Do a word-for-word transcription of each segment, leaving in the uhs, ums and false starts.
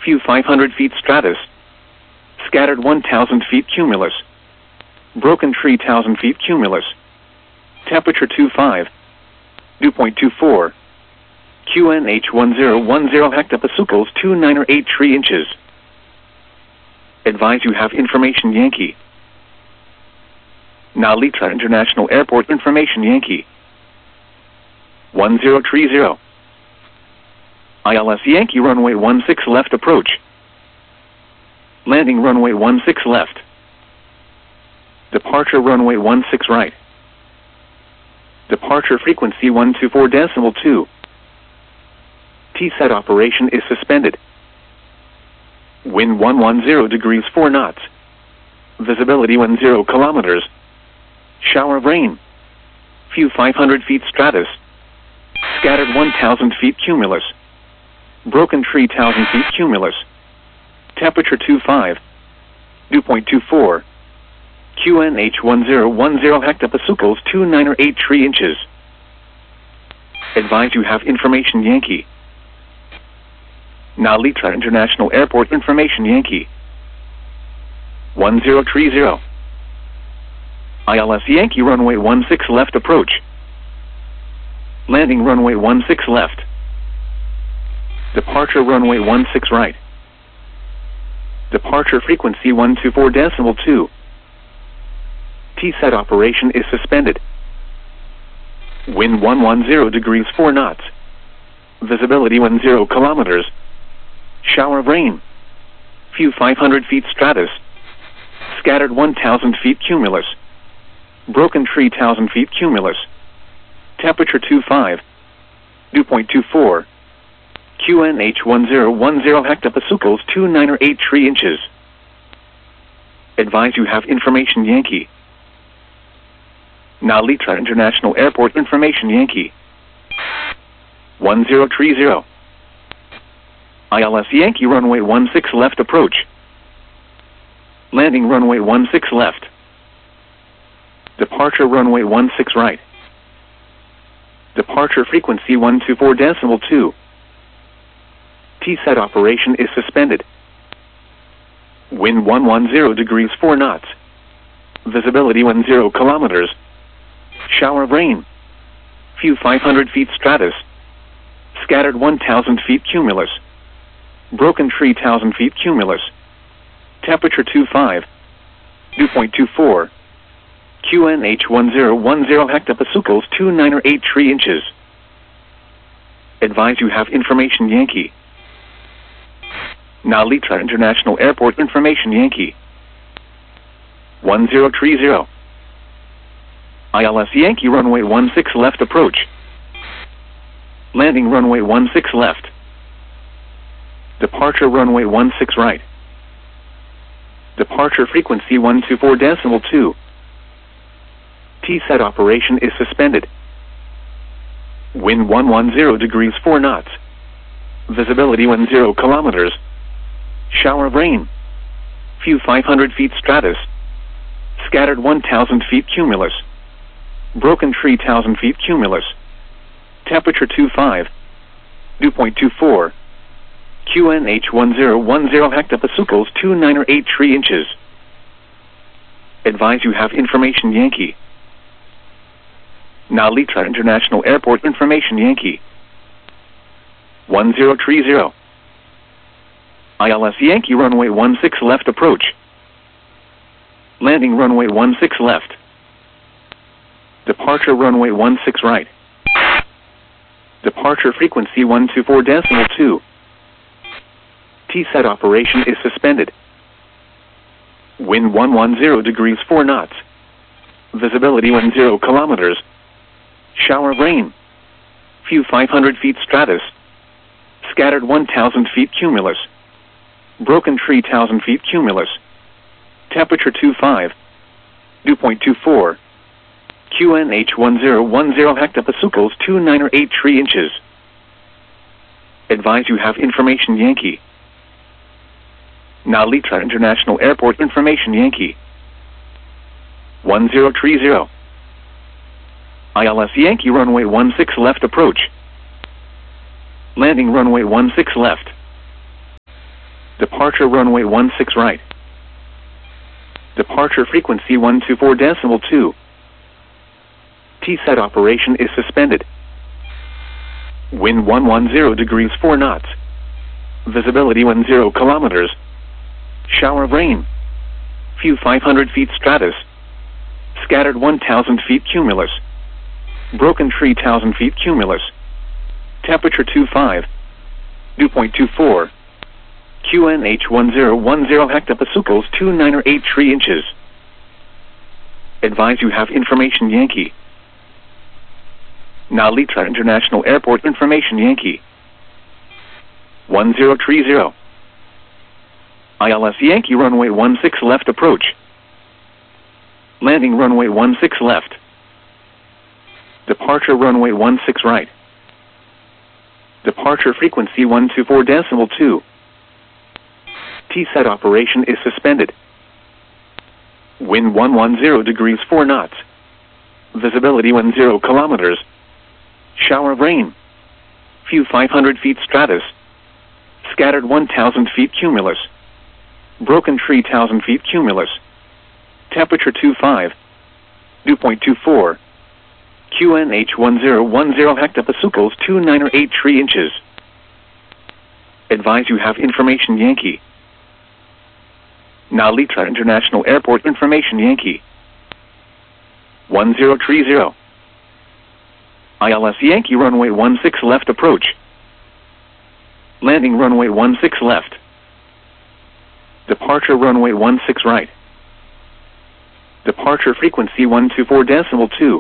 Few five hundred feet stratus. Scattered one thousand feet cumulus. Broken tree one thousand feet cumulus. Temperature two five. Dew point two four. Q N H one zero one zero hectopascals two nine or eight tree inches. Advise you have information Yankee. Nalitra International Airport information Yankee. one zero three zero. I L S Yankee runway one six left approach. Landing runway one six left. Departure runway one six right. Departure frequency one two four decimal two. T SET operation is suspended. Wind one one zero degrees four knots. Visibility one zero kilometers. Shower of rain. Few five hundred feet stratus. Scattered one thousand feet cumulus. Broken tree one thousand feet cumulus. Temperature two five. Dew point two four. Q N H one zero one zero hectopascals two nine or eight tree inches. Advise you have information Yankee. Nalitra International Airport information Yankee. one zero three zero. I L S Yankee runway one six left approach. Landing runway one six left. Departure runway one six right. Departure frequency one two four decimal two. T SET operation is suspended. Wind one one zero degrees four knots. Visibility one zero kilometers. Shower of rain. Few five hundred feet stratus. Scattered one thousand feet cumulus. Broken tree one thousand feet cumulus. Temperature two five. Dew point two four. Q N H one zero one zero hectopascals two nine or eight tree inches. Advise you have information Yankee. Nalitra International Airport information Yankee. one zero three zero. I L S Yankee runway one six left approach. Landing runway one six left. Departure runway one six right. Departure frequency one two four decimal two. T SET operation is suspended. Wind one one zero degrees four knots. Visibility one zero kilometers. Shower of rain. Few five hundred feet stratus. Scattered one thousand feet cumulus. Broken tree one thousand feet cumulus. Temperature two five. Dew point two four. Q N H one zero one zero hectopascals two nine or eight tree inches. Advise you have information Yankee. Nalitra International Airport information Yankee. one zero three zero. I L S Yankee runway one six left approach. Landing runway one six left. Departure runway one six right. Departure frequency one two four decimal two. T SET operation is suspended. Wind one one zero degrees four knots. Visibility one zero kilometers. Shower of rain. Few five hundred feet stratus. Scattered one thousand feet cumulus. Broken tree one thousand feet cumulus. Temperature two five. Dew point two four. Q N H one zero one zero hectopascals two nine or eight tree inches. Advise you have information Yankee. Nalitra International Airport information Yankee. one zero three zero. I L S Yankee runway one six left approach. Landing runway one six left. Departure runway one six right. Departure frequency one two four decimal two. T SET operation is suspended. Wind one one zero degrees four knots. Visibility one zero kilometers. Shower of rain. Few five hundred feet stratus. Scattered one thousand feet cumulus. Broken tree one thousand feet cumulus. Temperature two five. Dew point two four. Q N H one zero one zero hectopascals two nine or eight tree inches. Advise you have information Yankee. Nalitra International Airport information Yankee. one zero three zero. I L S Yankee runway one six left approach. Landing runway one six left. Departure runway one six right. Departure frequency one two four decimal two. T SET operation is suspended. Wind one one zero degrees four knots. Visibility one zero kilometers. Shower of rain. Few five hundred feet stratus. Scattered one thousand feet cumulus. Broken tree one thousand feet cumulus. Temperature two five. Dew point two four. Q N H one zero one zero hectopascals two nine or eight three inches. Advise you have information Yankee. Nalitra International Airport information Yankee. one zero three zero. I L S Yankee runway one six left approach. Landing runway one six left. Departure runway one six right. Departure frequency one two four decimal two. T SET operation is suspended. Wind one one zero degrees four knots. Visibility one zero kilometers. Shower of rain. Few five hundred feet stratus. Scattered one thousand feet cumulus. Broken tree one thousand feet cumulus. Temperature two five. Dew point two four. Q N H one zero one zero hectopascals two nine or eight three inches. Advise you have information Yankee. Nalitra International Airport information Yankee. one zero three zero. I L S Yankee runway one six left approach. Landing runway one six left. Departure runway one six right. Departure frequency one two four decimal two.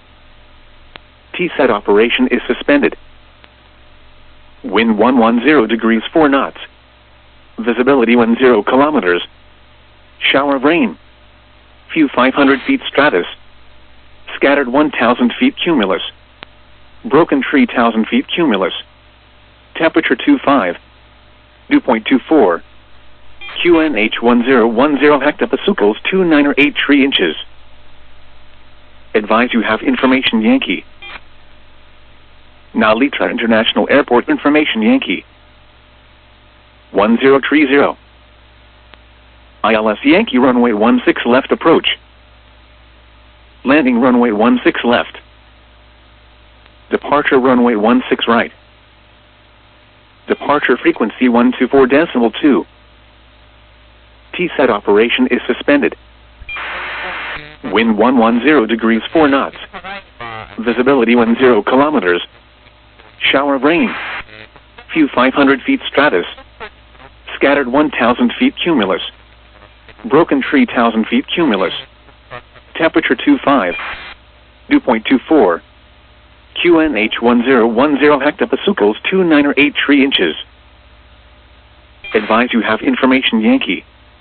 T SET operation is suspended. Wind one one zero degrees four knots. Visibility one zero kilometers. Shower of rain. Few five hundred feet stratus. Scattered one thousand feet cumulus. Broken tree one thousand feet cumulus. Temperature two five. Dew point two four. Q N H one zero one zero hectopascals two nine or eight three inches. Advise you have information Yankee. Nalitra International Airport information Yankee. one zero three zero. I L S Yankee runway one six left approach. Landing runway one six left. Departure runway one six right. Departure frequency one two four decimal two. T SET operation is suspended. Wind one one zero degrees four knots. Visibility one zero kilometers. Shower of rain. Few five hundred feet stratus. Scattered one thousand feet cumulus. Broken tree one thousand feet cumulus. Temperature two five. Dew point two four. Q N H one zero one zero hectopascals two nine or eight three inches. Advise you have information Yankee.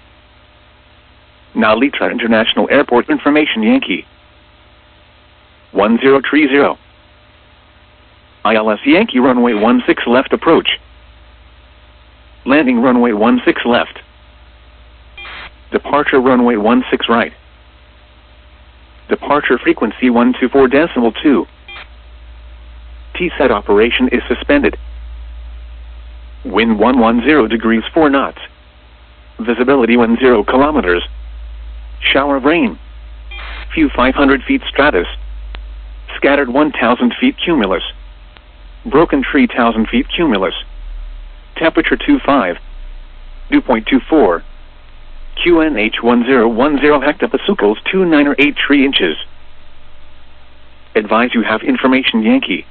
Nalitra International Airport information Yankee. one zero three zero. I L S Yankee runway one six left approach. Landing runway one six left. Departure runway one six right. Departure frequency one two four decimal two. T SET operation is suspended. Wind one one zero degrees four knots. Visibility one zero kilometers. Shower of rain. Few five hundred feet stratus. Scattered one thousand feet cumulus. Broken tree one thousand feet cumulus. Temperature two five. Dew point two four. Q N H one zero one zero hectopascals two nine or eight three inches. Advise you have information Yankee.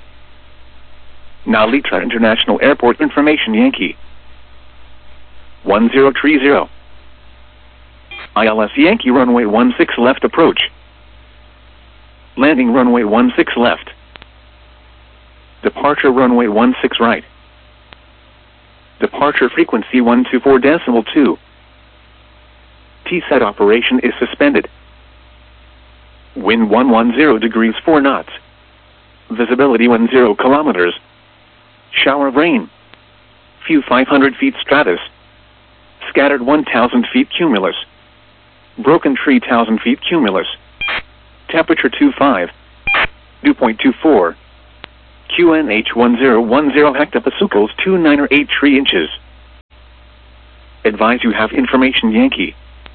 Nalitra International Airport information Yankee. one zero three zero. I L S Yankee runway one six left approach. Landing runway one six left. Departure runway one six right. Departure frequency one two four decimal two. T SET operation is suspended. Wind one one zero degrees four knots. Visibility one zero kilometers. Shower of rain. Few five hundred feet stratus. Scattered one thousand feet cumulus. Broken tree one thousand feet cumulus. Temperature two five. Dew point two four. Q N H one zero one zero hectopascals two nine or eight three inches. Advise you have information Yankee.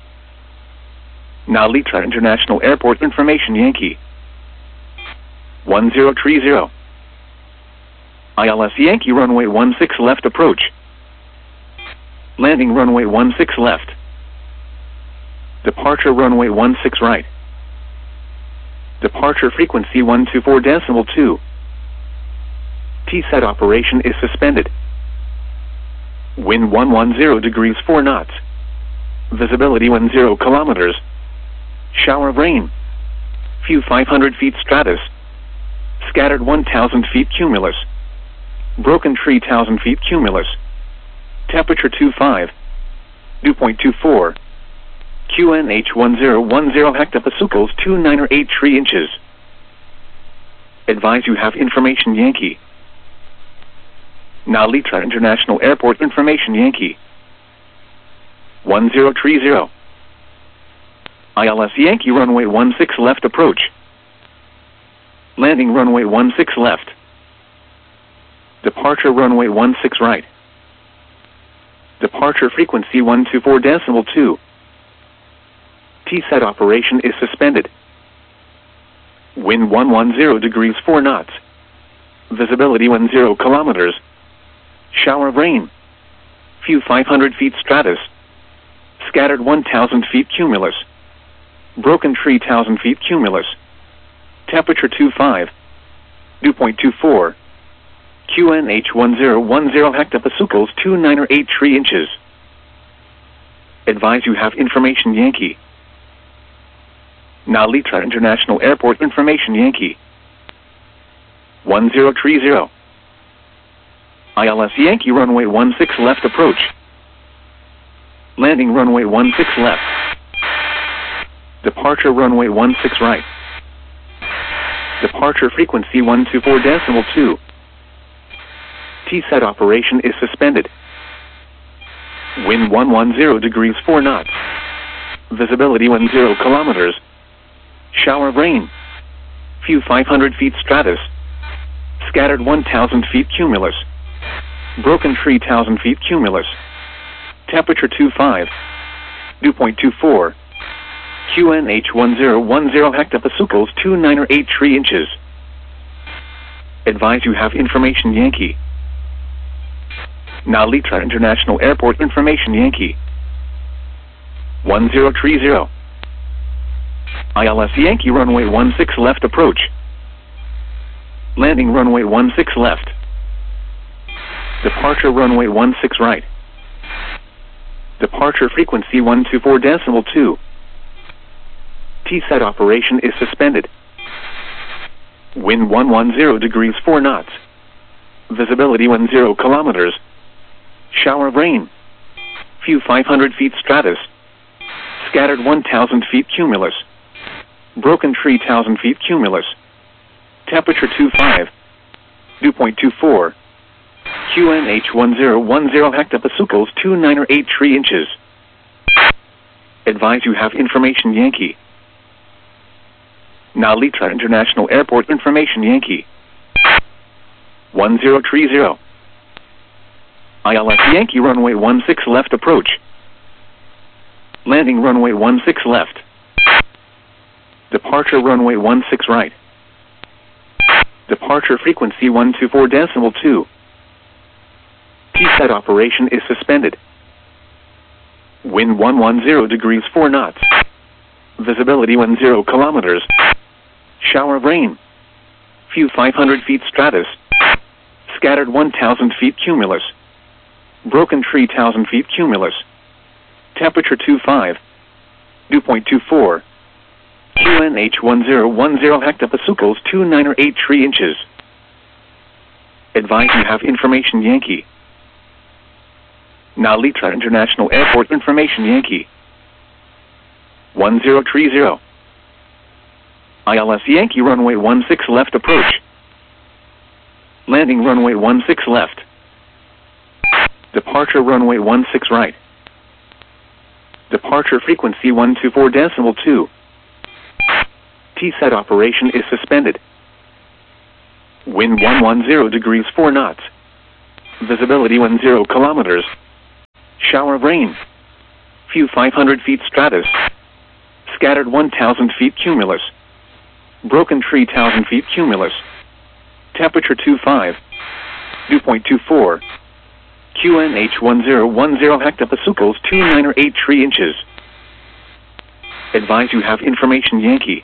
Narita International Airport information Yankee. one zero three zero. I L S Yankee runway one six left approach. Landing runway one six left. Departure runway one six right. Departure frequency one two four decimal two. T SET operation is suspended. Wind one one zero degrees four knots. Visibility one zero kilometers. Shower of rain. Few five hundred feet stratus. Scattered one thousand feet cumulus. Broken tree one thousand feet cumulus. Temperature two five. Dew point two four. Q N H one zero one zero hectopascals two nine or eight three inches. Advise you have information Yankee. Narita International Airport information Yankee. one zero three zero. I L S Yankee runway one six left approach. Landing runway one six left. Departure runway one six right. Departure frequency one two four decimal two. T SET operation is suspended. Wind one one zero degrees four knots. Visibility one zero kilometers. Shower of rain. Few five hundred feet stratus. Scattered one thousand feet cumulus. Broken tree one thousand feet cumulus. Temperature two five. Dew point two four. Q N H one zero one zero hectopascals two nine or eight three inches. Advise you have information Yankee. Narita International Airport information Yankee. one zero three zero. I L S Yankee runway one six left approach. Landing runway one six left. Departure runway one six right. Departure frequency one two four decimal two. T SET operation is suspended. Wind one one zero degrees four knots. Visibility one zero kilometers. Shower of rain. Few five hundred feet stratus. Scattered one thousand feet cumulus. Broken tree one thousand feet cumulus. Temperature two five. Dew point two four. Q N H one zero one zero hectopascals two nine or eight three inches. Advise you have information Yankee. Narita International Airport information Yankee. one zero three zero. I L S Yankee runway one six left approach. Landing runway one six left. Departure runway one six right. Departure frequency one two four decimal two. T SET operation is suspended. Wind one one zero degrees four knots. Visibility one zero kilometers. Shower of rain. Few five hundred feet stratus. Scattered one thousand feet cumulus. Broken tree one thousand feet cumulus. Temperature two five. Dew point two four. Q N H one zero one zero hectopascals two nine or eight three inches. Advise you have information Yankee. Narita International Airport information Yankee. one zero three zero. I L S Yankee runway one six left approach. Landing runway one six left. Departure runway one six right. Departure frequency one two four decimal two. T SET operation is suspended. Wind one one zero degrees four knots. Visibility one zero kilometers. Shower of rain. Few five hundred feet stratus. Scattered one thousand feet cumulus. Broken tree one thousand feet cumulus. Temperature two five. Dew point two four. Q N H one zero one zero hectopascals two nine or eight three inches. Advise you have information Yankee. Narita International Airport information Yankee. one zero three zero. I L S Yankee runway one six left approach. Landing runway one six left. Departure runway one six right. Departure frequency one two four decimal two. T SET operation is suspended. Wind one one zero degrees four knots. Visibility one zero kilometers. Shower of rain. Few five hundred feet stratus. Scattered one thousand feet cumulus. Broken tree one thousand feet cumulus. Temperature two five. Dew point two four. Q N H one zero one zero hectopascals two nine or eight tree inches. Advise you have information Yankee.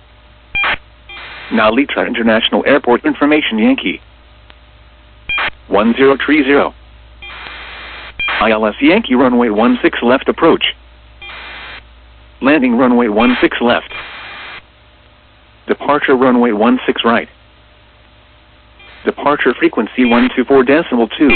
Nalitra International Airport information Yankee. one zero three zero. I L S Yankee runway one six left approach. Landing runway one six left. Departure runway one six right. Departure frequency one two four decimal two.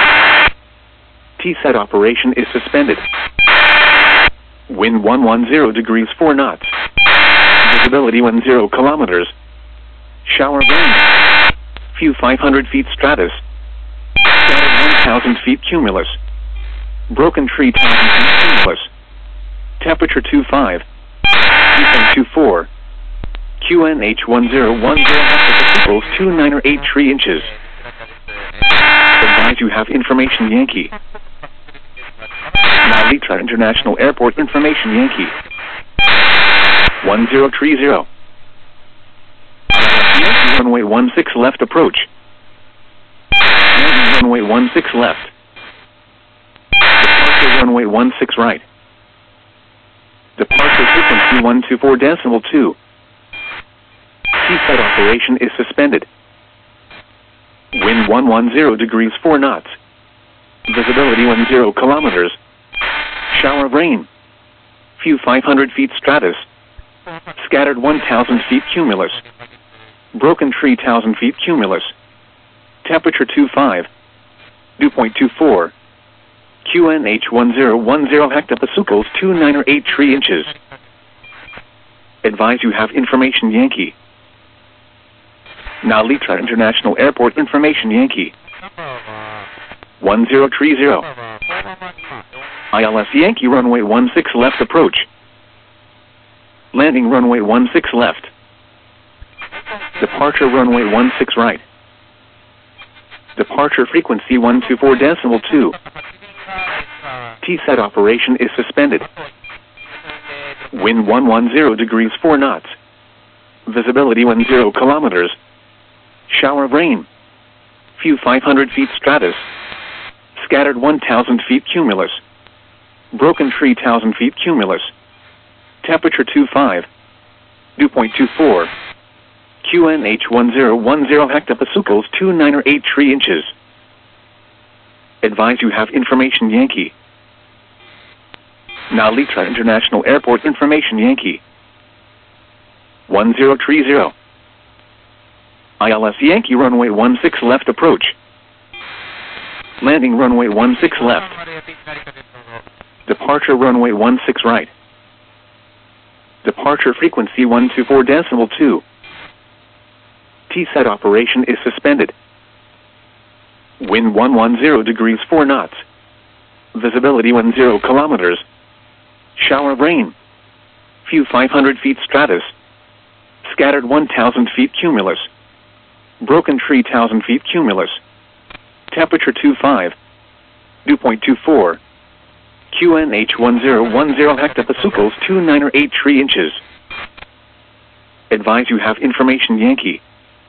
T SET operation is suspended. Wind one one zero degrees four knots. Visibility one zero kilometers. Shower rain. Few five hundred feet stratus. Scattered one thousand feet cumulus. Broken tree one thousand feet cumulus. Temperature two five. Dew point two four. Q N H one zero one zero hectopascals two nine or eight tree inches. Advise you have information Yankee. Nalitra International Airport information Yankee. one zero three zero. Yankee runway one six left approach. Landing runway one six left. Departure runway one six right. Departure frequency one two four decimal two. T SET operation is suspended. Wind one one zero degrees four knots. Visibility one zero kilometers. Shower of rain. Few five hundred feet stratus. Scattered one thousand feet cumulus. Broken tree one thousand feet cumulus. Temperature two five. Dew point two four. Q N H one zero one zero hectopascals two nine or eight tree inches. Advise you have information Yankee. Nalitra International Airport information Yankee. one zero three zero. I L S Yankee runway one six left approach. Landing runway one six left. Departure runway one six right. Departure frequency one two four decimal two. T SET operation is suspended. Wind one one zero degrees four knots. Visibility one zero kilometers. Shower of rain. Few five hundred feet stratus. Scattered one thousand feet cumulus. Broken tree one thousand feet cumulus. Temperature two five. Dew point two four. Q N H one zero one zero hectopascals two nine or eight tree inches. Advise you have information Yankee. Nalitra International Airport information Yankee. one zero three zero. I L S Yankee runway one six left approach. Landing runway one six left. Departure runway one six right. Departure frequency one two four decimal two. T SET operation is suspended. Wind one one zero degrees four knots. Visibility one zero kilometers. Shower of rain. Few five hundred feet stratus. Scattered one thousand feet cumulus. Broken tree one thousand feet cumulus. Temperature two five. Dew point two four. Q N H one zero one zero hectopascals two nine or eight tree inches. Advise you have information Yankee.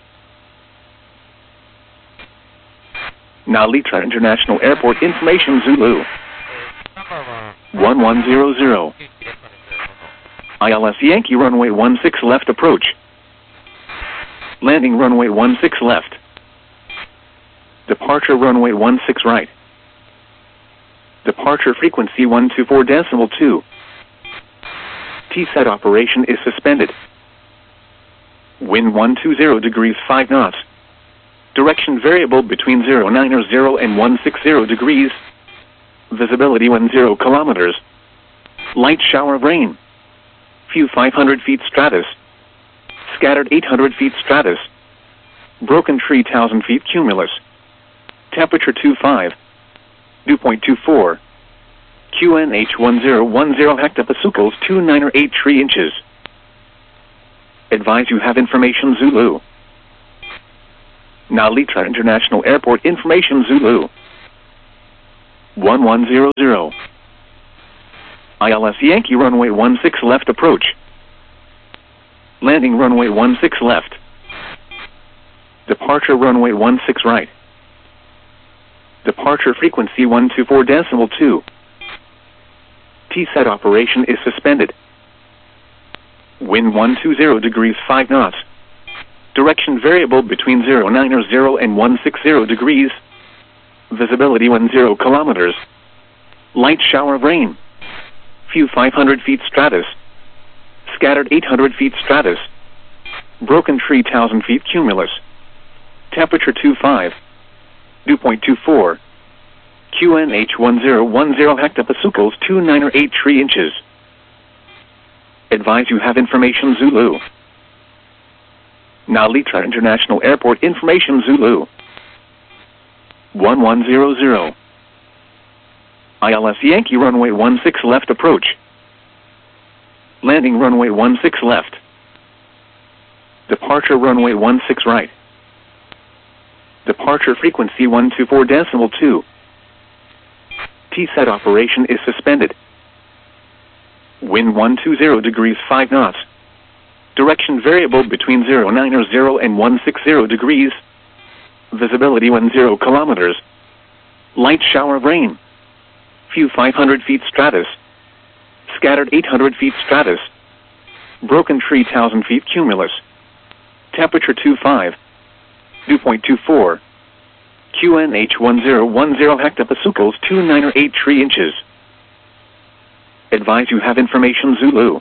Nalitra International Airport information Zulu. one one zero zero. I L S Yankee runway one six left approach. Landing runway one six left. Departure runway one six right. Departure frequency one two four decimal two. T SET operation is suspended. Wind one two zero degrees five knots. Direction variable between zero nine or zero and one six zero degrees. Visibility one zero kilometers. Light shower of rain. Few five hundred feet stratus. Scattered eight hundred feet stratus. Broken tree one thousand feet cumulus. Temperature two five. Dew point two four. Q N H one zero one zero hectopascals two nine or eight tree inches. Advise you have information Zulu. Nalitra International Airport information Zulu. one one zero zero. I L S Yankee runway one six left approach. Landing runway one six left. Departure runway one six right. Departure frequency one two four decimal two. T SET operation is suspended. Wind one two zero degrees five knots. Direction variable between zero nine zero and one six zero degrees. Visibility one zero kilometers. Light shower of rain. Few five hundred feet stratus. Scattered eight hundred feet stratus. Broken tree one thousand feet cumulus. Temperature two five. Dew point two four. Q N H one zero one zero hectopascals two nine or eight three inches. Advise you have information Zulu. Nalitra International Airport information Zulu. one one zero zero. I L S Yankee runway one six left approach. Landing runway one six left. Departure runway one six right. Departure frequency one two four decimal two. T SET operation is suspended. Wind one two zero degrees five knots. Direction variable between zero nine zero and one six zero degrees. Visibility one zero kilometers. Light shower of rain. Few five hundred feet stratus. Scattered eight hundred feet stratus. Broken tree one thousand feet cumulus. Temperature two five. Dew point two four. Q N H one zero one zero hectopascals two nine or eight three inches. Advise you have information Zulu.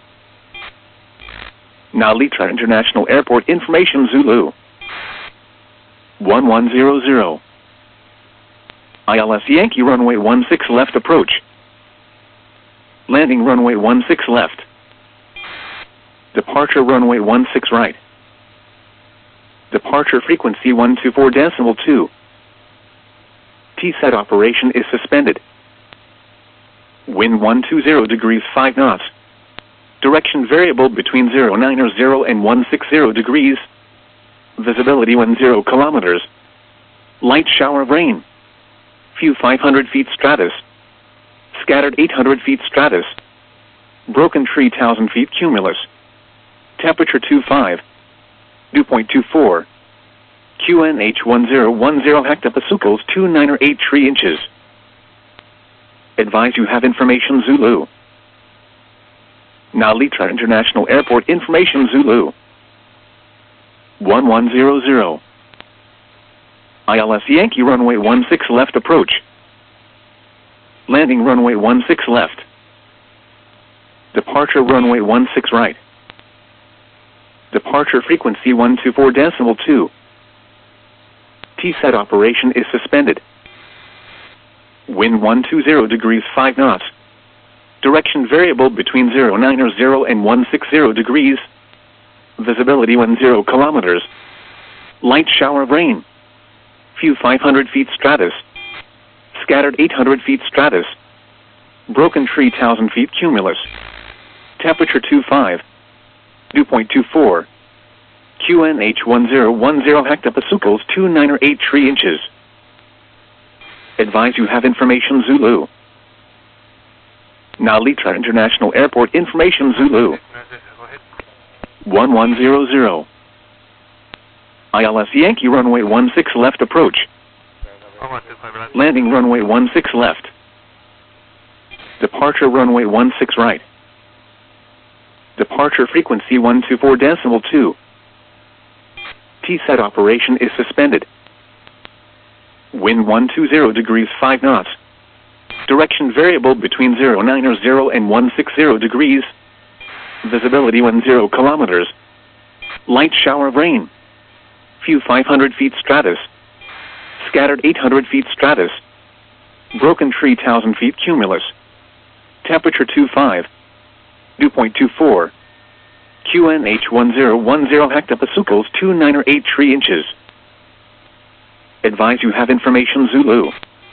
Nalitra International Airport information Zulu. one one zero zero. I L S Yankee runway one six left approach. Landing runway one six left. Departure runway one six right. Departure frequency one two four decimal two. T SET operation is suspended. Wind one two zero degrees five knots. Direction variable between zero nine zero and one six zero degrees. Visibility one zero kilometers. Light shower of rain. Few five hundred feet stratus. Scattered eight hundred feet stratus. Broken tree one thousand feet cumulus. Temperature two five. Dew point two four. Q N H one zero one zero hectopascals two nine or eight three inches. Advise you have information Zulu. Nalitra International Airport information Zulu. one one zero zero. I L S Yankee runway one six left approach. Landing runway one six left. Departure runway one six right. Departure frequency one two four decimal two. T SET operation is suspended. Wind one two zero degrees five knots. Direction variable between zero nine zero and one six zero degrees. Visibility one zero kilometers. Light shower of rain. Few five hundred feet stratus. Scattered eight hundred feet stratus. Broken tree one thousand feet cumulus. Temperature two five. Dew point two four. Q N H one zero one zero hectopascals two nine or eight three inches. Advise you have information Zulu. Nalitra International Airport information Zulu. one one zero zero. I L S Yankee runway one six left approach. Landing runway one six left. Departure runway one six right. Departure frequency one two four decimal two. T SET operation is suspended. Wind one two zero degrees five knots. Direction variable between zero nine zero and one six zero degrees. Visibility one zero kilometers. Light shower of rain. Few five hundred feet stratus. Scattered eight hundred feet stratus. Broken tree one thousand feet cumulus. Temperature two five. Dew point two four. Q N H one zero one zero hectopascals two nine or eight three inches. Advise you have information Zulu.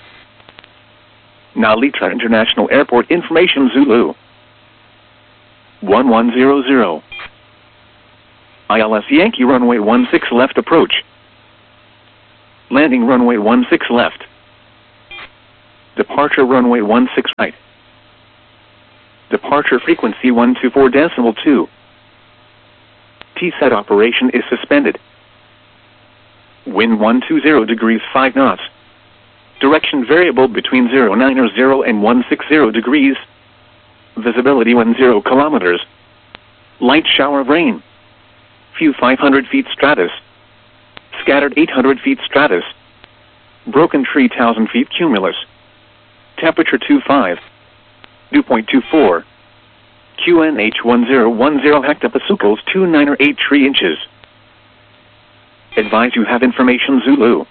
Nalitra International Airport information Zulu. one one zero zero. I L S Yankee runway one six left approach. Landing runway one six left. Departure runway one six right. Departure frequency one two four decimal two. T set operation is suspended. Wind one two zero degrees five knots. Direction variable between zero nine zero and one six zero degrees. Visibility one zero kilometers. Light shower of rain. Few five hundred feet stratus. Scattered eight hundred feet stratus. Broken tree one thousand feet cumulus. Temperature two five. Dew point two four. Q N H one zero one zero hectopascals two nine or eight three inches. Advise you have information Zulu.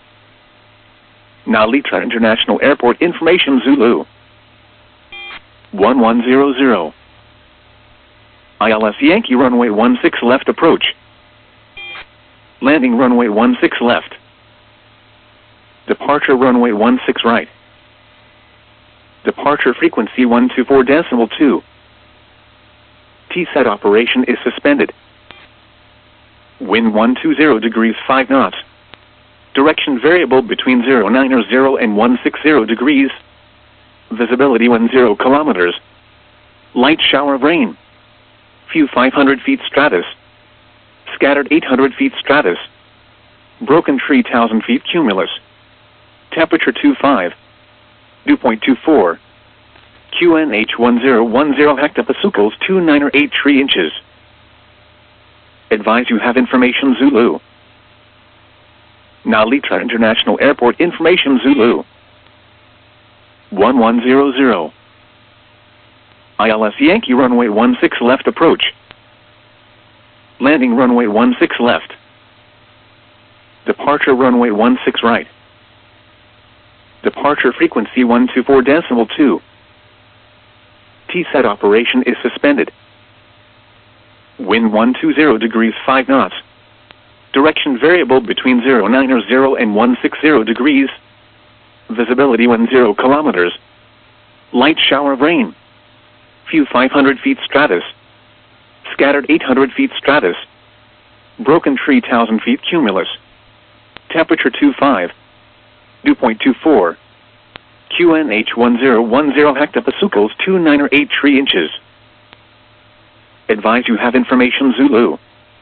Nalitra International Airport information Zulu. one one zero zero. I L S Yankee runway one six left approach. Landing runway one six left. Departure runway one six right. Departure frequency one two four decimal two. T set operation is suspended. Wind one two zero degrees five knots. Direction variable between zero nine zero and one six zero degrees. Visibility one zero kilometers. Light shower of rain. Few five hundred feet stratus. Scattered eight hundred feet stratus. Broken tree one thousand feet cumulus. Temperature two five. Dew point two four. Q N H one zero one zero hectopascals two nine or eight three inches. Advise you have information Zulu. Nalitra International Airport information Zulu. one one zero zero. I L S Yankee runway one six left approach. Landing runway one six left. Departure runway one six right. Departure frequency one two four decimal two. T set operation is suspended. Wind one two zero degrees five knots. Direction variable between zero nine zero and one six zero degrees. Visibility one zero kilometers. Light shower of rain. Few five hundred feet stratus. Scattered eight hundred feet stratus. Broken tree one thousand feet cumulus. Temperature two five. Dew point two four. Q N H one zero one zero hectopascals two nine or eight three inches. Advise you have information Zulu.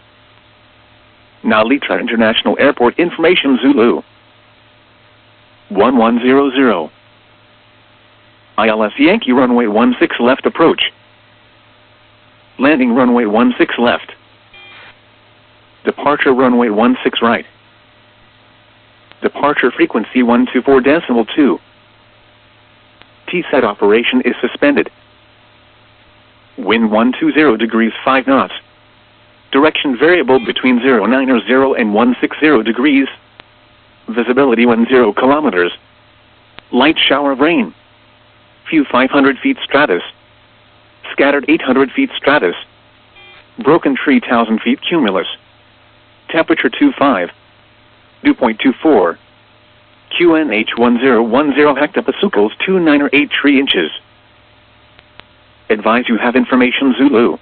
Nalitra International Airport information Zulu. one one zero zero. I L S Yankee runway one six left approach. Landing runway one six left. Departure runway one six right. Departure frequency one two four decimal two. T set operation is suspended. Wind one two zero degrees five knots. Direction variable between zero nine zero and one six zero degrees. Visibility one zero kilometers. Light shower of rain. Few five hundred feet stratus. Scattered eight hundred feet stratus. Broken tree one thousand feet cumulus. Temperature two five. Dew point two four. Q N H one zero one zero hectopascals two nine or eight three inches. Advise you have information Zulu.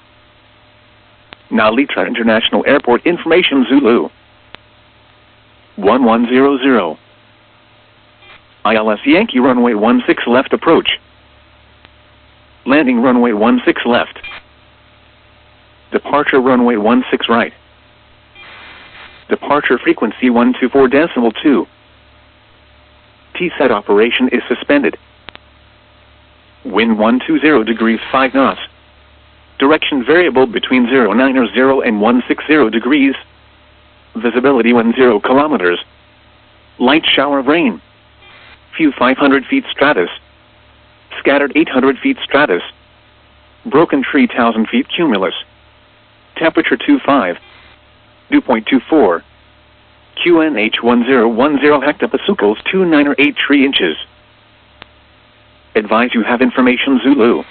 Nalitra International Airport information Zulu. one one zero zero. I L S Yankee runway one six left approach. Landing runway one six left. Departure runway one six right. Departure frequency one two four decimal two. T set operation is suspended. Wind one two zero degrees five knots. Direction variable between zero nine zero and one six zero degrees. Visibility one zero kilometers. Light shower of rain. Few five hundred feet stratus. Scattered eight hundred feet stratus. Broken tree one thousand feet cumulus. Temperature two five. Dew point two four. Q N H one zero one zero hectopascals two nine or eight three inches. Advise you have information Zulu.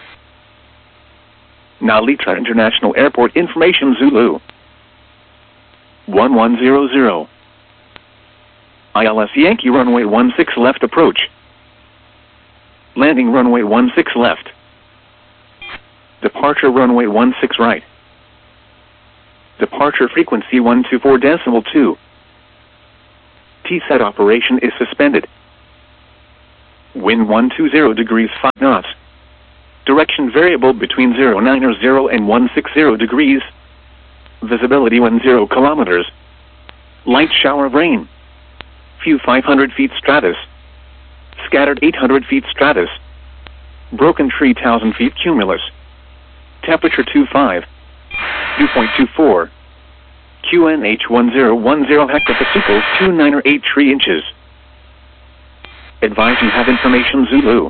Nalitra International Airport information Zulu. one one zero zero. I L S Yankee runway one six left approach. Landing runway one six left. Departure runway one six right. Departure frequency one two four decimal two. T set operation is suspended. Wind one two zero degrees five knots. Direction variable between zero nine or zero and one six zero degrees. Visibility one zero kilometers. Light shower of rain. Few five hundred feet stratus. Scattered eight hundred feet stratus. Broken tree one thousand feet cumulus. Temperature two five. Dew point two four. Q N H one zero one zero hectopascals two nine or eight tree inches. Advise you have information Zulu.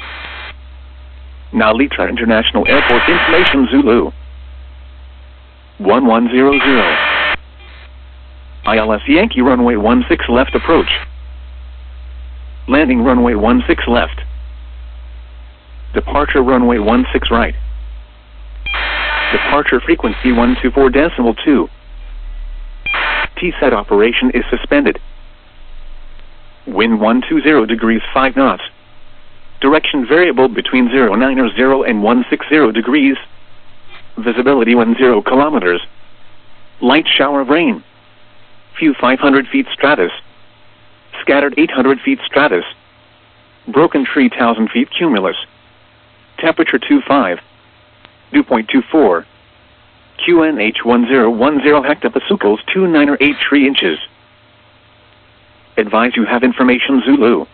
Now Litra International Airport information Zulu. one one zero zero. I L S Yankee runway one six left approach. Landing runway one six left. Departure runway one six right. Departure frequency one two four decimal two. T SET operation is suspended. Wind one two zero degrees five knots. Direction variable between zero nine or zero and one six zero degrees. Visibility one zero kilometers. Light shower of rain. Few five hundred feet stratus. Scattered eight hundred feet stratus. Broken tree one thousand feet cumulus. Temperature two five. Dew point two four. Q N H one zero one zero hectopascals two nine or eight tree inches. Advise you have information Zulu.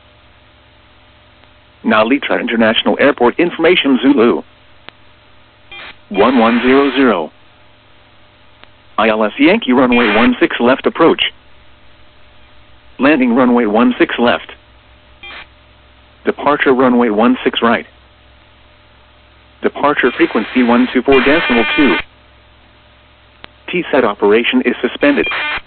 Now Litra International Airport information Zulu. one one zero zero. I L S Yankee runway one six left approach. Landing runway one six left. Departure runway one six right. Departure frequency one two four decimal two. T SET operation is suspended.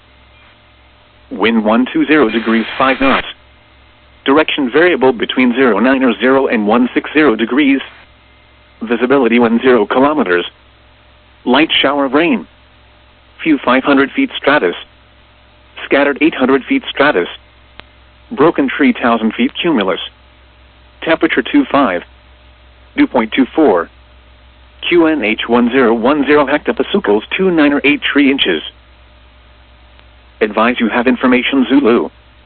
Wind one two zero degrees five knots. Direction variable between zero nine or zero and one six zero degrees. Visibility one zero kilometers. Light shower of rain. Few five hundred feet stratus. Scattered eight hundred feet stratus. Broken tree one thousand feet cumulus. Temperature two five. Dew point two four. Q N H one zero one zero hectopascals two nine or eight tree inches. Advise you have information Zulu.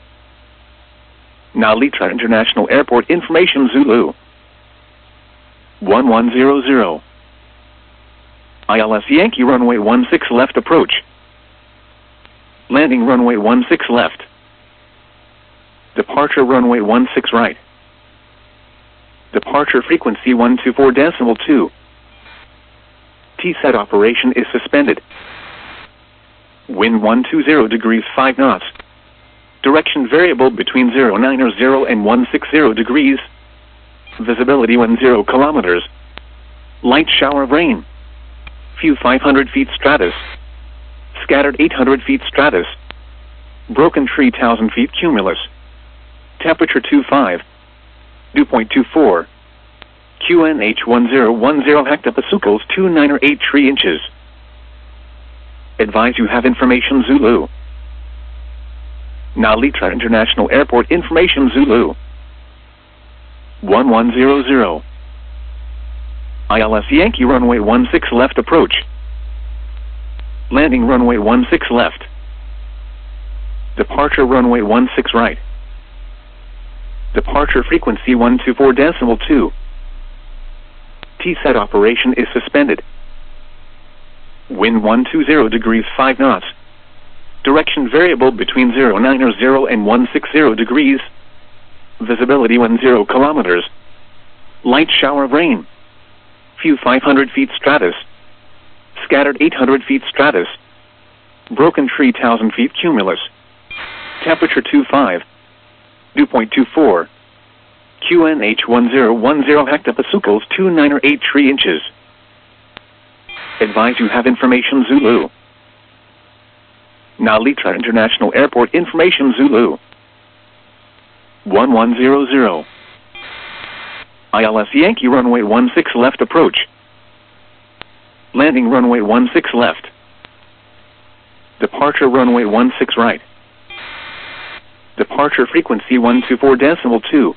Now Litra International Airport information Zulu. one one zero zero. I L S Yankee runway one six left approach. Landing runway one six left. Departure runway one six right. Departure frequency one two four decimal two. T SET operation is suspended. Wind one two zero degrees five knots. Direction variable between zero nine or zero and one six zero degrees. Visibility one zero kilometers. Light shower of rain. Few five hundred feet stratus. Scattered eight hundred feet stratus. Broken tree one thousand feet cumulus. Temperature two five. Dew point two four. Q N H one zero one zero hectopascals two nine or eight tree inches. Advise you have information Zulu. Now Litra International Airport information Zulu. one one zero zero. I L S Yankee runway one six left approach. Landing runway one six left. Departure runway one six right. Departure frequency one two four decimal two. T SET operation is suspended. Wind one two zero degrees five knots. Direction variable between zero nine or zero and one six zero degrees. Visibility one zero kilometers. Light shower of rain. Few five hundred feet stratus. Scattered eight hundred feet stratus. Broken tree one thousand feet cumulus. Temperature two five. Dew point two four. Q N H one zero one zero hectopascals two nine or eight tree inches. Advise you have information Zulu. Now Litra International Airport information Zulu. one one zero zero. I L S Yankee runway one six left approach. Landing runway one six left. Departure runway one six right. Departure frequency one two four decimal two.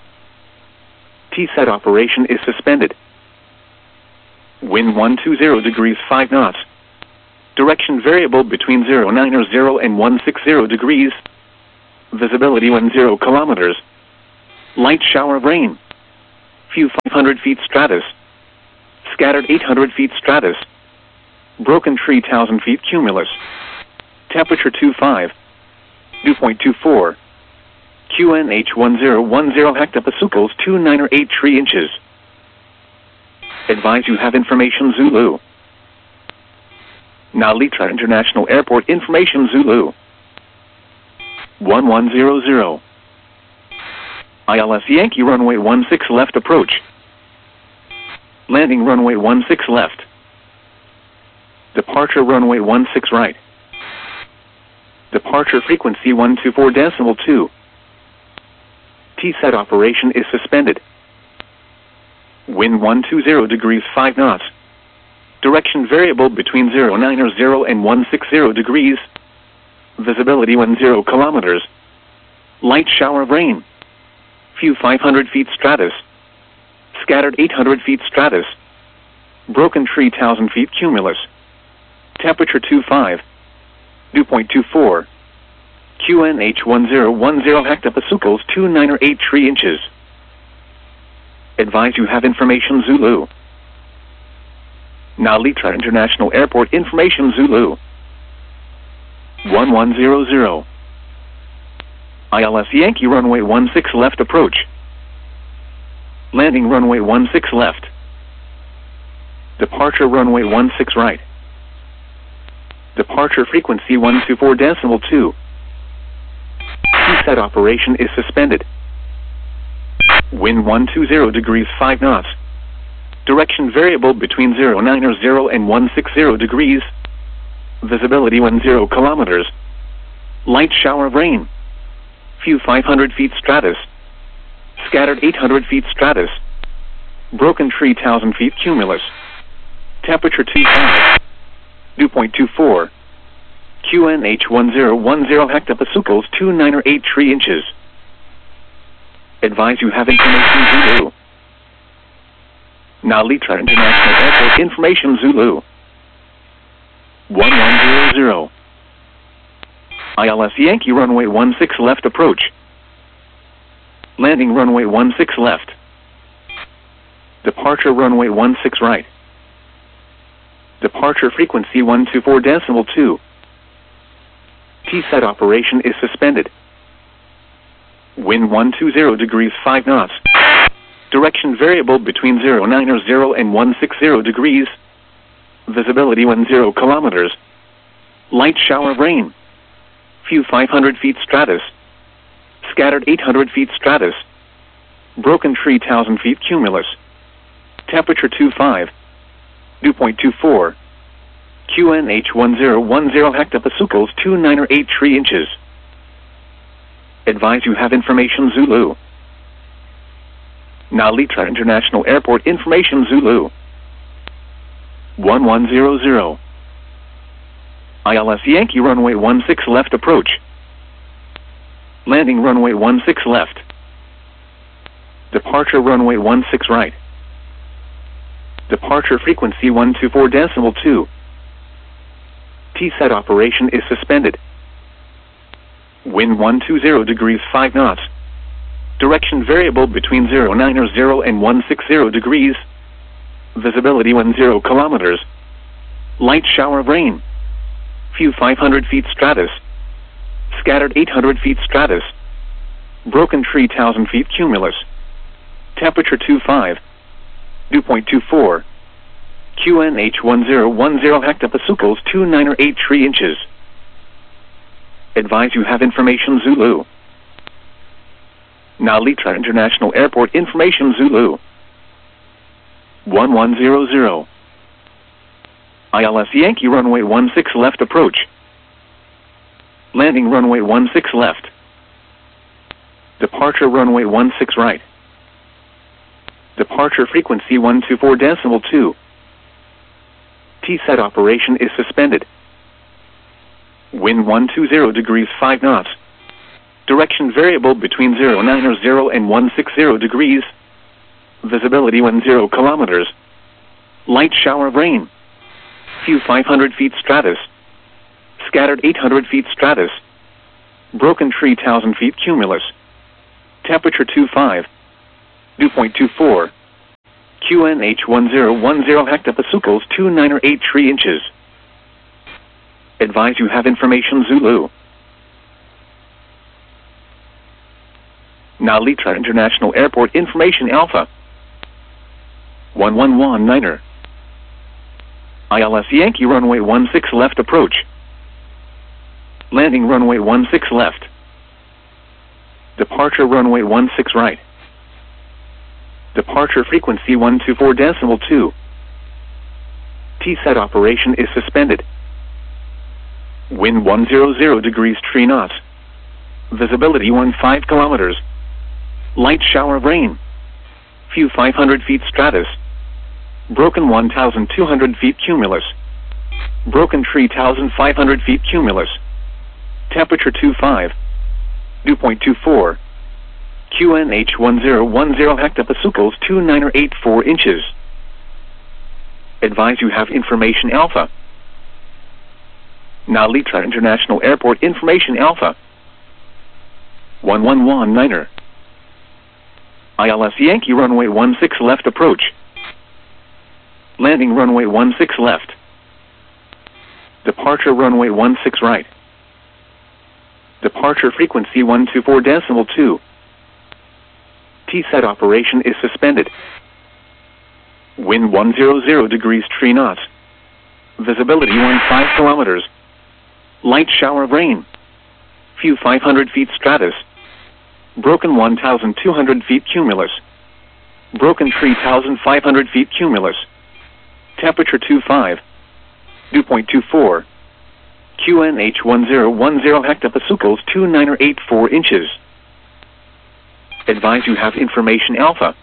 T SET operation is suspended. Wind one two zero degrees five knots. Direction variable between zero nine or zero and one six zero degrees. Visibility one zero kilometers. Light shower of rain. Few five hundred feet stratus. Scattered eight hundred feet stratus. Broken tree one thousand feet cumulus. Temperature twenty-five. Dew point two four. Q N H one zero one zero hectopascals two nine or eight tree inches. Advise you have information Zulu. Nalitra International Airport information Zulu. one one zero zero. I L S Yankee runway one six left approach. Landing runway one six left. Departure runway one six right. Departure frequency one two four decimal two. T SET operation is suspended. Wind one two zero degrees five knots. Direction variable between zero nine or zero and one six zero degrees. Visibility one zero kilometers. Light shower of rain. Few five hundred feet stratus. Scattered eight hundred feet stratus. Broken tree one thousand feet cumulus. Temperature twenty-five. Dew point two four. Q N H one zero one zero hectopascals two nine or eight tree inches. Advise you have information Zulu. Nalitra International Airport information Zulu. one one zero zero. I L S Yankee runway one six left approach. Landing runway one six left. Departure runway one six right. Departure frequency one two four decimal two. T SET operation is suspended. Wind one two zero degrees five knots. Direction variable between zero nine or zero and one six zero degrees. Visibility one zero kilometers. Light shower of rain. Few five hundred feet stratus. Scattered eight hundred feet stratus. Broken tree one thousand feet cumulus. Temperature twenty-five. Dew point two four. Q N H one zero one zero hectopascals two nine or eight tree inches. Advise you have information Zulu. Nalitra International Airport information Zulu. one one zero zero. I L S Yankee runway one six left approach. Landing runway one six left. Departure runway one six right. Departure frequency one two four decimal two. T SET operation is suspended. Wind one two zero degrees five knots. Direction variable between zero nine or zero and one six zero degrees. Visibility one zero kilometers. Light shower of rain. Few five hundred feet stratus. Scattered eight hundred feet stratus. Broken tree one thousand feet cumulus. Temperature twenty-five. Dew point two four. Q N H one zero one zero hectopascals two nine or eight tree inches. Advise you have information Zulu. Nalitra International Airport information Zulu. one one zero zero. I L S Yankee runway one six left approach. Landing runway one six left. Departure runway one six right. Departure frequency one two four decimal two. T SET operation is suspended. Wind one two zero degrees five knots. Direction variable between zero nine or zero and one six zero degrees. Visibility one zero kilometers. Light shower of rain. Few five hundred feet stratus. Scattered eight hundred feet stratus. Broken tree one thousand feet cumulus. Temperature twenty-five. Dew point two four. Q N H one zero one zero hectopascals two nine or eight tree inches. Advise you have information Zulu. Nalitra International Airport information Zulu. one one zero zero. I L S Yankee runway one six left approach. Landing runway one six left. Departure runway one six right. Departure frequency one two four decimal two. T SET operation is suspended. Wind one two zero degrees five knots. Direction variable between zero nine or zero and one six zero degrees. Visibility one zero kilometers. Light shower of rain. Few five hundred feet stratus. Scattered eight hundred feet stratus. Broken tree one thousand feet cumulus. Temperature two five. Dew point two four. Q N H one zero one zero hectopascals two nine or eight three inches. Advise you have information Zulu. Narita International Airport information Alpha. one one one niner. I L S Yankee runway one six left approach. Landing runway one six left. Departure runway one six right. Departure frequency one two four decimal two. T SET operation is suspended. Wind one hundred degrees three knots. Visibility fifteen kilometers. Light shower of rain. Few five hundred feet stratus. Broken one thousand two hundred feet cumulus. Broken three thousand five hundred feet cumulus. Temperature two five. Dew point two four. Q N H one zero one zero hectopascals two nine or eight four inches. Advise you have information Alpha. Narita International Airport information Alpha. one one one niner. I L S Yankee runway one six left approach. Landing runway one six left. Departure runway one six right. Departure frequency one two four decimal two. T SET operation is suspended. Wind one hundred degrees three knots. Visibility fifteen kilometers. Light shower of rain. Few five hundred feet stratus. Broken one thousand two hundred feet cumulus. Broken three thousand five hundred feet cumulus. Temperature two five. Dew point two four. Q N H one zero one zero hectopascals two nine or eight four inches. Advise you have information Alpha.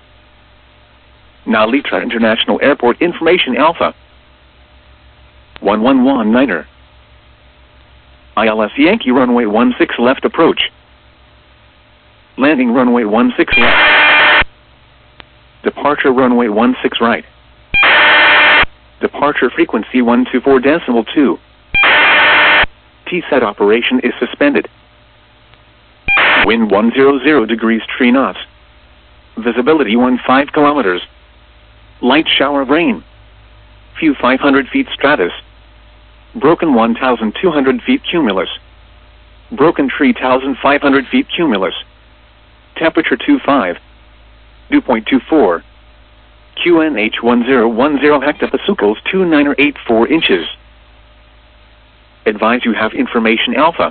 Narita International Airport information Alpha. one one one niner. I L S Yankee runway one six left approach. Landing runway one six left. Departure runway one six right. Departure frequency one two four decimal two. T SET operation is suspended. Wind one hundred degrees three knots. Visibility fifteen kilometers. Light shower of rain. Few five hundred feet stratus. Broken one thousand two hundred feet cumulus. Broken three thousand five hundred feet cumulus. Temperature two five. Dew point two four. Q N H one zero one zero hectopascals two nine or eight four inches. Advise you have information Alpha.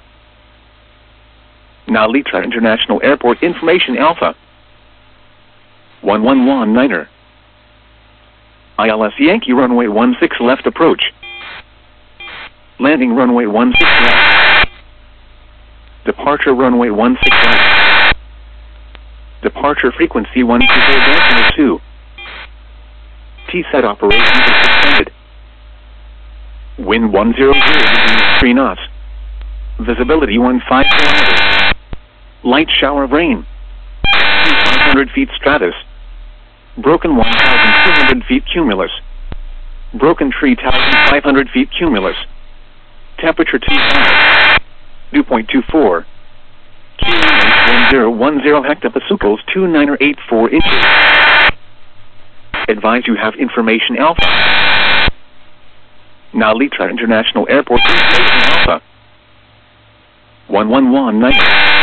Narita International Airport information Alpha. one one one niner. I L S Yankee runway one six left approach. Landing runway one six left. Departure runway one six right. Departure frequency one two four decimal two. T SET operation is suspended. Wind one hundred degrees three knots. Visibility fifteen kilometers. Light shower of rain. five hundred feet stratus. Broken one thousand two hundred feet cumulus. Broken three thousand five hundred feet cumulus. Temperature two five. Dew point two four. Q N H one zero one zero hectopascals two nine or eight four inches. Advise you have information Alpha. Narita International Airport information Alpha. one one one niner.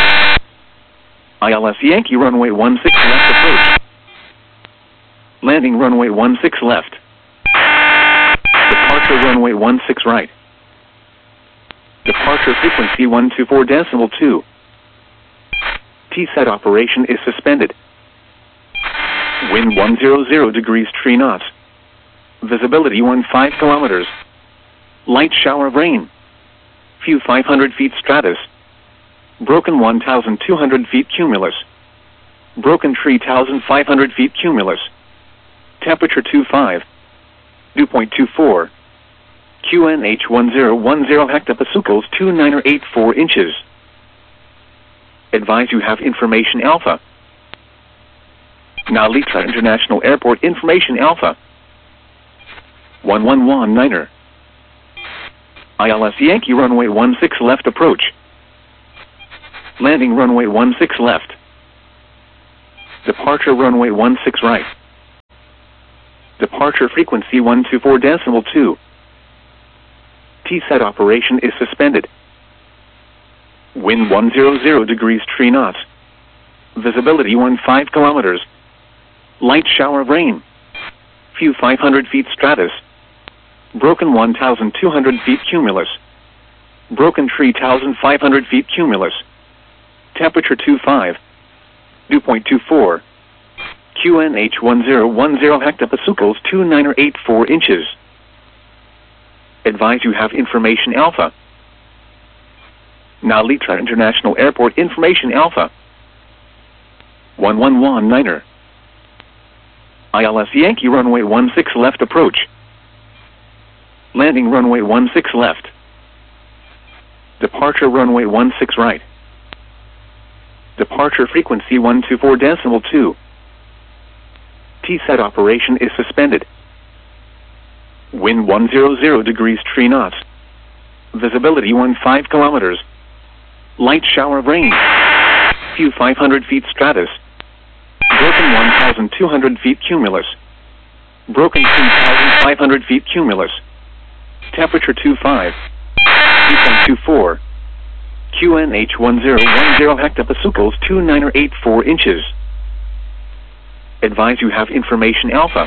I L S Yankee runway one six left approach. Landing runway one six left. Departure runway one six right. Departure frequency one two four decimal two. T SET operation is suspended. Wind one hundred degrees three knots. Visibility fifteen kilometers. Light shower of rain. Few five hundred feet stratus. Broken one thousand two hundred feet cumulus. Broken three thousand five hundred feet cumulus. Temperature two five. Dew point two four. Q N H one zero one zero hectopascals two nine or eight four inches. Advise you have information Alpha. Narita International Airport information Alpha. one one one niner. I L S Yankee runway one six left approach. Landing runway one six left. Departure runway one six right. Departure frequency one two four decimal two. T SET operation is suspended. Wind one hundred degrees three knots. Visibility fifteen kilometers. Light shower of rain. Few five hundred feet stratus. Broken one thousand two hundred feet cumulus. Broken three thousand five hundred feet cumulus. Temperature twenty-five. Dew point two four. Q N H one zero one zero hectopascals two nine or eight four inches. Advise you have information alpha. Now Litra International Airport information alpha. one one one niner. I L S Yankee runway one six left approach. Landing runway one six left. Departure runway one six right. Departure frequency one two four decimal two. T SET operation is suspended. Wind one hundred degrees three knots. Visibility fifteen kilometers. Light shower of rain. Few five hundred feet stratus. Broken one thousand two hundred feet cumulus. Broken two thousand five hundred feet cumulus. Temperature twenty-five. Dew point two four. Q N H one zero one zero hectopascals two nine or eight four inches. Advise you have information alpha.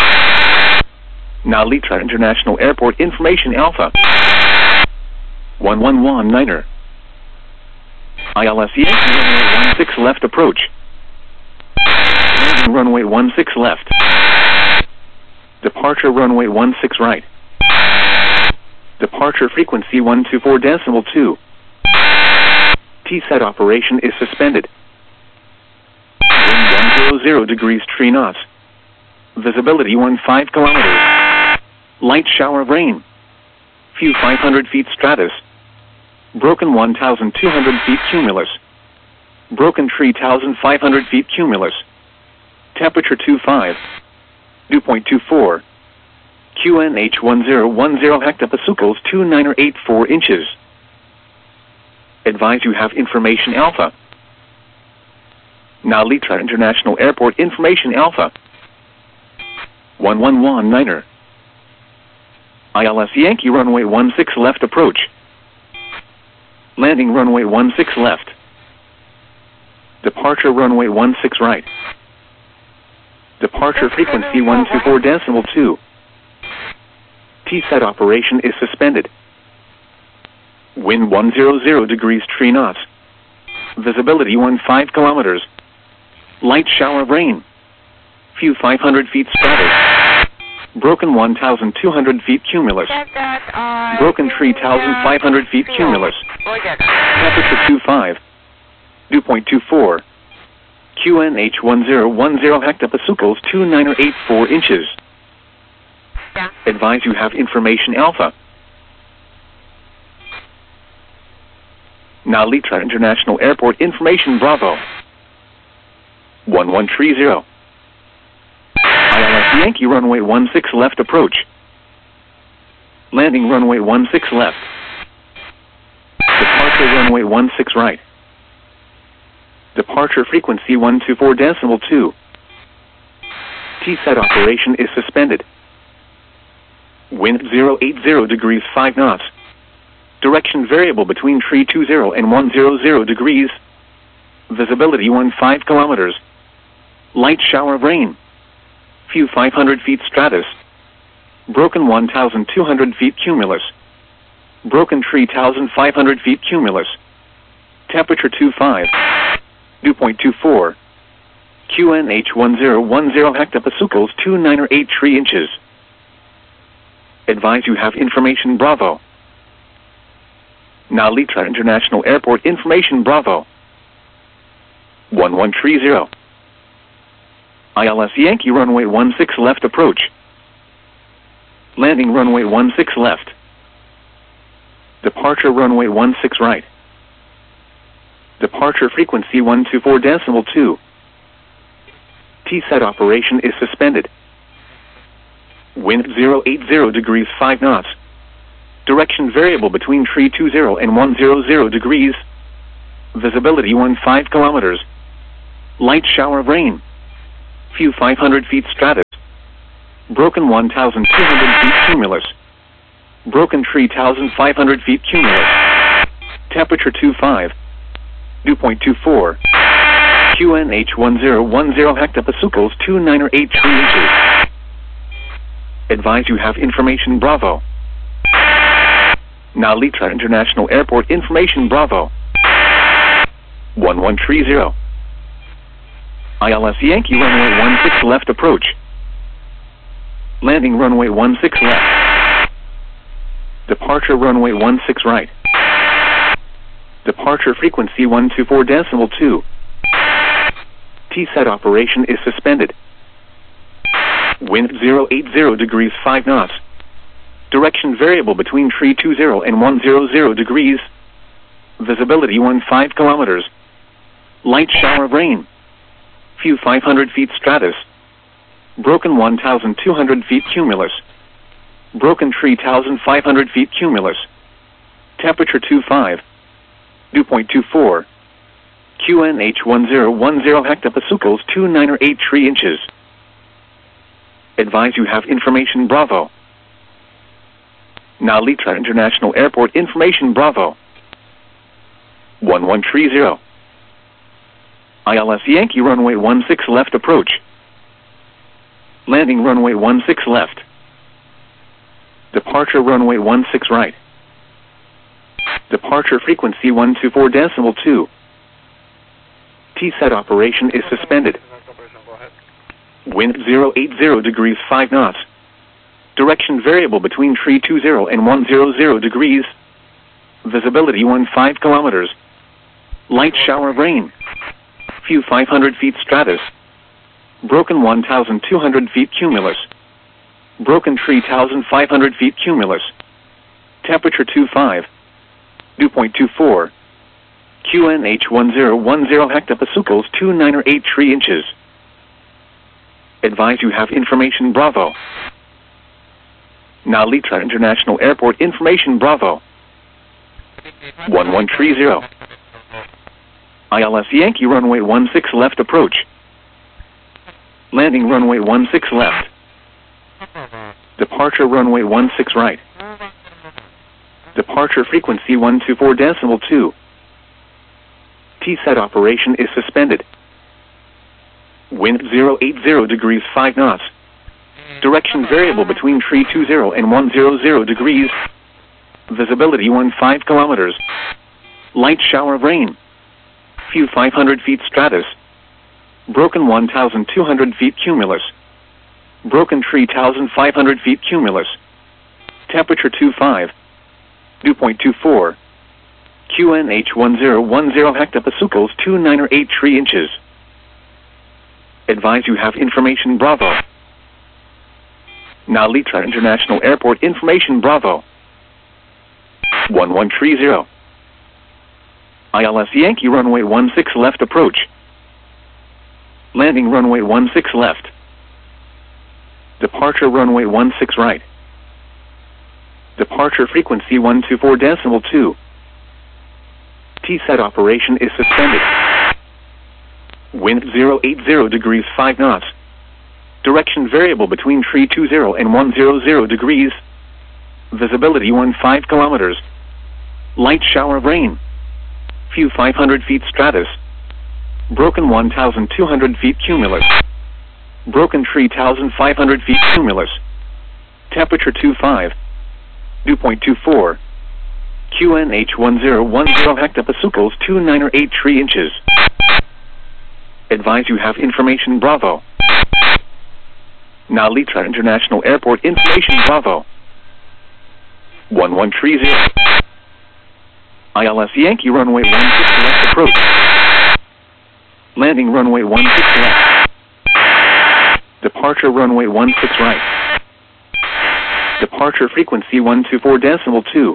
Now Litra International Airport information alpha. one one one niner. I L S Yankee runway one six left approach. Landing runway one six left. Departure runway one six right. Departure frequency one two four decimal two. T SET operation is suspended. Wind one hundred degrees three knots. Visibility fifteen kilometers. Light shower of rain. Few five hundred feet stratus. Broken one thousand two hundred feet cumulus. Broken three thousand five hundred feet cumulus. Temperature twenty-five. Dew point two four. Q N H one zero one zero hectopascals two nine or eight four inches. Advise you have information alpha. Now Litra International Airport information alpha. one one one niner. I L S Yankee runway one six left approach. Landing runway one six left. Departure runway one six right. Departure frequency one two four decimal two. T SET operation is suspended. Wind one hundred degrees three knots. Visibility fifteen kilometers. Light shower of rain. Few five hundred feet stratus. Broken one thousand two hundred feet cumulus. Broken three thousand five hundred feet cumulus. Temperature twenty-five. Dew point two four. Q N H one zero one zero hectopascals two nine or eight four inches. Advise you have information alpha. Now Litra International Airport information Bravo. one one three zero. I L S Yankee runway one six left approach. Landing runway one six left. Departure runway one six right. Departure frequency one two four decimal two. T SET operation is suspended. Wind zero eight zero degrees five knots. Direction variable between three two zero and one hundred degrees. Visibility fifteen kilometers. Light shower of rain. Few five hundred feet stratus. Broken one thousand two hundred feet cumulus. Broken three thousand five hundred feet cumulus. Temperature twenty-five. Dew point two four. Q N H one zero one zero hectopascals two nine or eight three inches. Advise you have information Bravo. Now Litra International Airport information Bravo. one one three zero. I L S Yankee runway one six left approach. Landing runway one six left. Departure runway one six right. Departure frequency one two four decimal two. T SET operation is suspended. Wind zero eight zero degrees five knots. Direction variable between three two zero and one hundred degrees. Visibility fifteen kilometers. Light shower of rain. Few five hundred feet stratus. Broken one thousand two hundred feet cumulus. Broken tree one thousand five hundred feet cumulus. Temperature twenty-five. Dew point two four. Q N H one zero one zero hectopascals two nine or eight three inches. Advise you have information Bravo. Now Litra International Airport information Bravo. one one three zero. I L S Yankee runway one six left approach. Landing runway one six left. Departure runway one six right. Departure frequency one two four decimal two. T SET operation is suspended. Wind zero eight zero degrees five knots. Direction variable between three two zero and one hundred degrees. Visibility fifteen kilometers. Light shower of rain. Few five hundred feet stratus. Broken one thousand two hundred feet cumulus. Broken tree one thousand five hundred feet cumulus. Temperature twenty-five. Dew point two four. Q N H one zero one zero hectopascals two nine or eight three inches. Advise you have information Bravo. Now Litra International Airport information Bravo. one one three zero. I L S Yankee runway one six left approach. Landing runway one six left. Departure runway one six right. Departure frequency one two four decimal two. T SET operation is suspended. Wind zero eight zero degrees five knots. Direction variable between three two zero and one hundred degrees. Visibility fifteen kilometers. Light shower of rain. Few five hundred feet stratus. Broken one thousand two hundred feet cumulus. Broken tree one thousand five hundred feet cumulus. Temperature twenty-five. Dew point two four. Q N H one zero one zero hectopascals two nine or eight three inches. Advise you have information Bravo. Now Litra International Airport information Bravo. one one three zero. I L S Yankee runway one six left approach. Landing runway one six left. Departure runway one six right. Departure frequency one two four decimal two. T SET operation is suspended. Wind zero eight zero degrees five knots. Direction variable between three two zero and one hundred degrees. Visibility fifteen kilometers. Light shower of rain. Few five hundred feet stratus. Broken one thousand two hundred feet cumulus. Broken tree one thousand five hundred feet cumulus. Temperature twenty-five. Dew point two four. Q N H one zero one zero hectopascals two nine or eight three inches. Advise you have information Bravo. Now Litra International Airport information Bravo. one one three zero. I L S Yankee runway one six left approach. Landing runway one six left. Departure runway one six right. Departure frequency one two four decimal two. T SET operation is suspended. Wind zero eight zero degrees five knots. Direction variable between three two zero and one hundred degrees. Visibility fifteen kilometers. Light shower of rain. Few five hundred feet stratus. Broken one thousand two hundred feet cumulus. Broken tree one thousand five hundred feet cumulus. Temperature twenty-five. Dew point two four. Q N H one zero one zero hectopascals two nine or eight three inches. Advise you have information Bravo. Now Litra International Airport information Bravo. one one three zero. I L S Yankee runway one six left approach. Landing runway one six left. Departure runway one six right. Departure frequency one two four decimal two.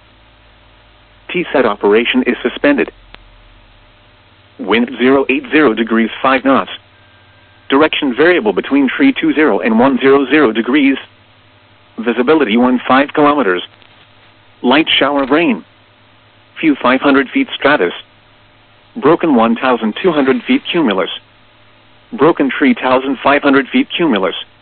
T SET operation is suspended. Wind zero eight zero degrees five knots. Direction variable between three two zero and one hundred degrees. Visibility fifteen kilometers. Light shower of rain. Few five hundred feet stratus. Broken one thousand two hundred feet cumulus. Broken tree one thousand five hundred feet cumulus.